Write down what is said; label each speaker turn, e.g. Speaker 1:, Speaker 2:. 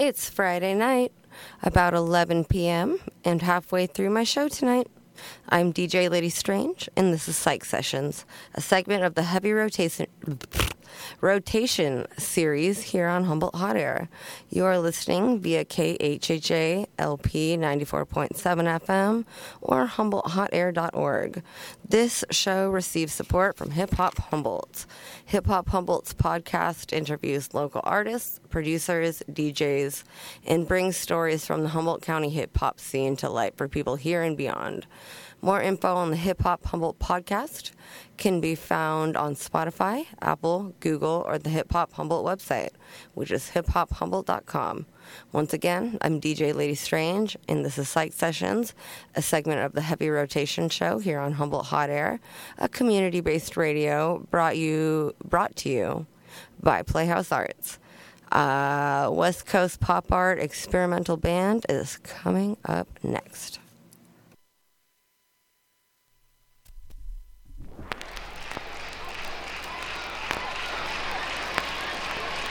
Speaker 1: It's Friday night, about 11 p.m., and halfway through my show tonight. I'm DJ Lady Strange, and this is Psych Sessions, a segment of the heavy rotation series here on Humboldt Hot Air. You are listening via KHHA LP 94.7 FM or HumboldtHotAir.org. This show receives support from Hip Hop Humboldt. Hip Hop Humboldt's podcast interviews local artists, producers, DJs, and brings stories from the Humboldt County hip hop scene to light for people here and beyond. More info on the Hip Hop Humboldt podcast can be found on Spotify, Apple, Google, or the Hip Hop Humboldt website, which is hiphophumboldt.com. Once again, I'm DJ Lady Strange, and this is Psych Sessions, a segment of the heavy rotation show here on Humboldt Hot Air, a community-based radio brought to you by Playhouse Arts. West Coast pop art experimental band is coming up next.